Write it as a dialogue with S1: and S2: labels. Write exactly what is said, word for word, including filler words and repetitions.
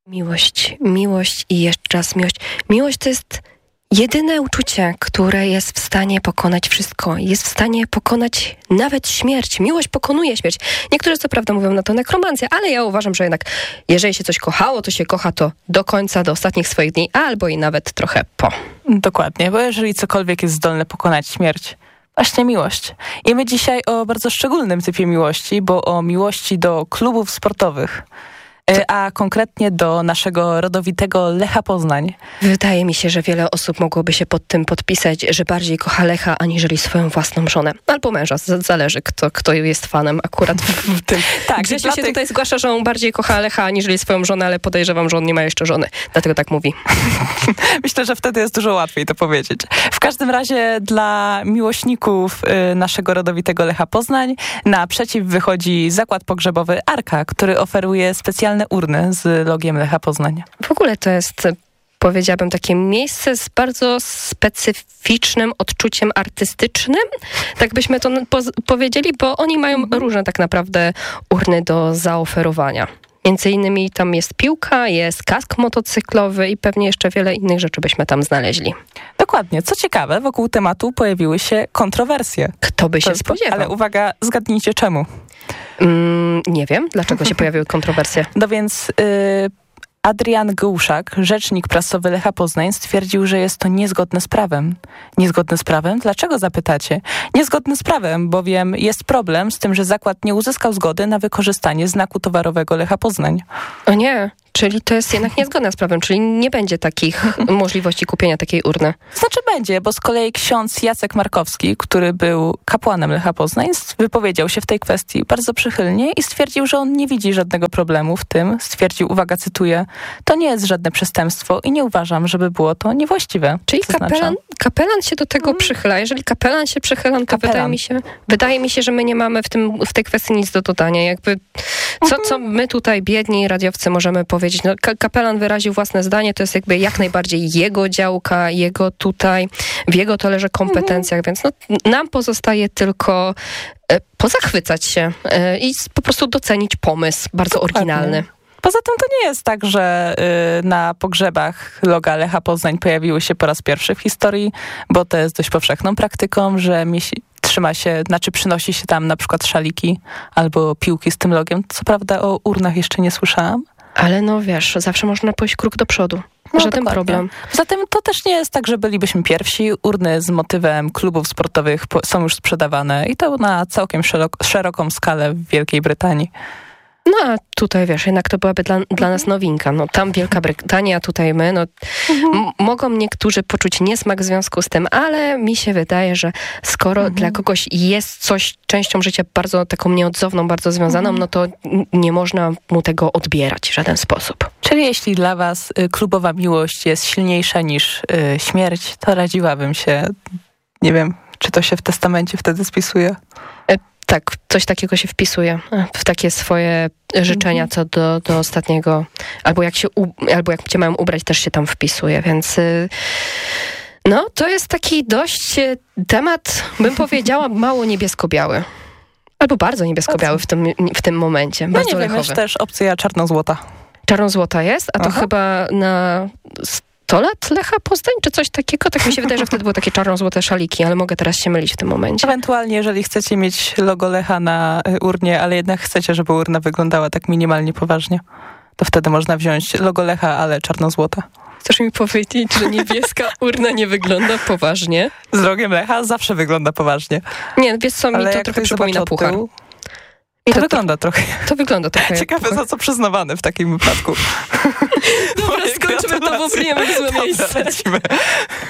S1: Miłość, miłość i jeszcze raz miłość. Miłość to jest jedyne uczucie, które jest w stanie pokonać wszystko. Jest w stanie pokonać nawet śmierć. Miłość pokonuje śmierć. Niektórzy co prawda mówią na to nekromancja, ale ja uważam, że jednak jeżeli się coś kochało, to się kocha to do końca, do ostatnich swoich dni, albo i nawet trochę po.
S2: Dokładnie, bo jeżeli cokolwiek jest zdolne pokonać śmierć, właśnie miłość. I my dzisiaj o bardzo szczególnym typie miłości, bo o miłości do klubów sportowych, a konkretnie do naszego rodowitego Lecha Poznań.
S1: Wydaje mi się, że wiele osób mogłoby się pod tym podpisać, że bardziej kocha Lecha, aniżeli swoją własną żonę. Albo męża, z- zależy kto, kto jest fanem akurat w, w tym.
S2: Tak,
S1: Grzesiu
S2: dla
S1: się
S2: tych-
S1: tutaj zgłasza, że on bardziej kocha Lecha, aniżeli swoją żonę, ale podejrzewam, że on nie ma jeszcze żony. Dlatego tak mówi.
S2: Myślę, że wtedy jest dużo łatwiej to powiedzieć. W każdym razie dla miłośników y, naszego rodowitego Lecha Poznań naprzeciw wychodzi zakład pogrzebowy Arka, który oferuje specjalne urny z logiem Lecha Poznań.
S1: W ogóle to jest, powiedziałabym, takie miejsce z bardzo specyficznym odczuciem artystycznym. Tak byśmy to poz- powiedzieli, bo oni mają mhm. różne tak naprawdę urny do zaoferowania. Między innymi tam jest piłka, jest kask motocyklowy i pewnie jeszcze wiele innych rzeczy byśmy tam znaleźli.
S2: Dokładnie. Co ciekawe, wokół tematu pojawiły się kontrowersje.
S1: Kto by się
S2: To,
S1: spodziewał?
S2: Ale uwaga, zgadnijcie czemu.
S1: Mm, nie wiem, dlaczego się pojawiły kontrowersje.
S2: No więc y, Adrian Gołuszak, rzecznik prasowy Lecha Poznań, stwierdził, że jest to niezgodne z prawem. Niezgodne z prawem? Dlaczego zapytacie? Niezgodne z prawem, bowiem jest problem z tym, że zakład nie uzyskał zgody na wykorzystanie znaku towarowego Lecha Poznań.
S1: O nie, czyli to jest jednak niezgodne z prawem, czyli nie będzie takich możliwości kupienia takiej urny.
S2: Znaczy będzie, bo z kolei ksiądz Jacek Markowski, który był kapłanem Lecha Poznań, wypowiedział się w tej kwestii bardzo przychylnie i stwierdził, że on nie widzi żadnego problemu w tym. Stwierdził, uwaga, cytuję, to nie jest żadne przestępstwo i nie uważam, żeby było to niewłaściwe.
S1: Czyli kapelan, kapelan się do tego przychyla. Jeżeli kapelan się przychyla, to
S2: Kapelan.
S1: wydaje mi się, wydaje mi się, że my nie mamy w, tym, w tej kwestii nic do dodania. Jakby co, co my tutaj, biedni radiowcy, możemy powiedzieć? No, ka- kapelan wyraził własne zdanie, to jest jakby jak najbardziej jego działka, jego tutaj, w jego to leży kompetencjach, więc no, nam pozostaje tylko e, pozachwycać się e, i s- po prostu docenić pomysł, bardzo
S2: Dokładnie.
S1: oryginalny.
S2: Poza tym to nie jest tak, że y, na pogrzebach loga Lecha Poznań pojawiły się po raz pierwszy w historii, bo to jest dość powszechną praktyką, że mieści, trzyma się, znaczy przynosi się tam na przykład szaliki albo piłki z tym logiem. Co prawda o urnach jeszcze nie słyszałam.
S1: Ale no wiesz, zawsze można pójść krok do przodu.
S2: No,
S1: Żaden
S2: dokładnie.
S1: problem.
S2: Zatem to też nie jest tak, że bylibyśmy pierwsi. Urny z motywem klubów sportowych po, są już sprzedawane i to na całkiem szerok, szeroką skalę w Wielkiej Brytanii.
S1: No a tutaj wiesz, jednak to byłaby dla, dla nas nowinka. No tam Wielka Brytania, tutaj my, no m- mogą niektórzy poczuć niesmak w związku z tym, ale mi się wydaje, że skoro
S2: Mhm.
S1: dla kogoś jest coś częścią życia bardzo taką nieodzowną, bardzo związaną, no to n- nie można mu tego odbierać w żaden sposób.
S2: Czyli jeśli dla was y, klubowa miłość jest silniejsza niż y, śmierć, to radziłabym się, nie wiem, czy to się w testamencie wtedy spisuje?
S1: Tak, coś takiego się wpisuje w takie swoje życzenia co do, do ostatniego, albo jak się, u, albo jak cię mają ubrać, też się tam wpisuje, więc y, no, to jest taki dość y, temat, bym powiedziała, mało niebiesko-biały. Albo bardzo niebiesko-biały w tym, w tym momencie,
S2: No
S1: bardzo
S2: nie wiem,
S1: lechowy.
S2: jest też opcja czarno-złota.
S1: Czarno-złota jest, a to
S2: Aha.
S1: chyba na sto lat Lecha Poznań, czy coś takiego? Tak mi się wydaje, że wtedy były takie czarno-złote szaliki, ale mogę teraz się mylić w tym momencie.
S2: Ewentualnie, jeżeli chcecie mieć logo Lecha na y, urnie, ale jednak chcecie, żeby urna wyglądała tak minimalnie poważnie, to wtedy można wziąć logo Lecha, ale czarno-złota.
S1: Chcesz mi powiedzieć, że niebieska urna nie wygląda poważnie?
S2: Z logiem Lecha zawsze wygląda poważnie.
S1: Nie, wiesz co, mi
S2: Ale
S1: to
S2: jak
S1: trochę
S2: ktoś
S1: przypomina
S2: zobaczy od
S1: puchar.
S2: tyłu,
S1: Mi
S2: to
S1: to,
S2: wygląda trochę.
S1: to wygląda trochę jak
S2: Ciekawe,
S1: puchar.
S2: za co przyznawany w takim wypadku.
S1: Dobra,
S2: Moje
S1: skończmy to, bo
S2: gratulacje.
S1: brzmiemy w złe
S2: Dobra,
S1: miejsce.
S2: lecimy.